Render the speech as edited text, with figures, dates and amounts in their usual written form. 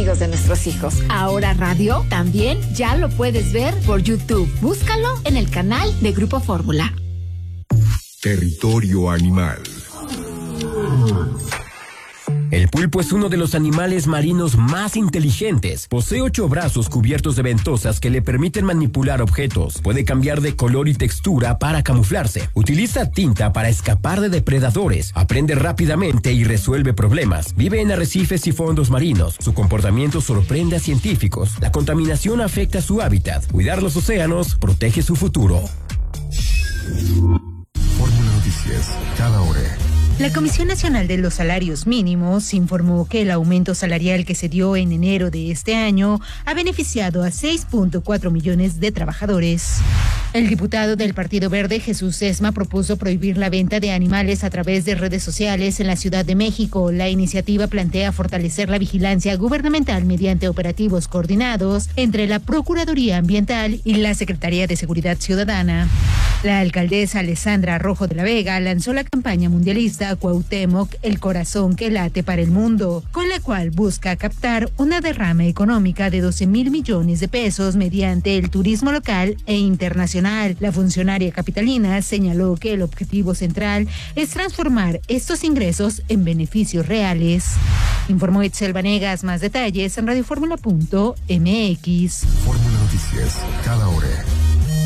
sonidos de nuestros hijos. Ahora radio también ya lo puedes ver por YouTube. Búscalo en el canal de Grupo Fórmula. Territorio Animal. El pulpo es uno de los animales marinos más inteligentes. Posee 8 brazos cubiertos de ventosas que le permiten manipular objetos. Puede cambiar de color y textura para camuflarse. Utiliza tinta para escapar de depredadores. Aprende rápidamente y resuelve problemas. Vive en arrecifes y fondos marinos. Su comportamiento sorprende a científicos. La contaminación afecta su hábitat. Cuidar los océanos protege su futuro. Fórmula Noticias, cada hora. La Comisión Nacional de los Salarios Mínimos informó que el aumento salarial que se dio en enero de este año ha beneficiado a 6.4 millones de trabajadores. El diputado del Partido Verde, Jesús Sesma, propuso prohibir la venta de animales a través de redes sociales en la Ciudad de México. La iniciativa plantea fortalecer la vigilancia gubernamental mediante operativos coordinados entre la Procuraduría Ambiental y la Secretaría de Seguridad Ciudadana. La alcaldesa Alessandra Rojo de la Vega lanzó la campaña mundialista Cuauhtémoc, el corazón que late para el mundo, con la cual busca captar una derrama económica de 12,000 millones de pesos mediante el turismo local e internacional. La funcionaria capitalina señaló que el objetivo central es transformar estos ingresos en beneficios reales. Informó Itzel Vanegas. Más detalles en radioformula.mx. Fórmula Noticias, cada hora.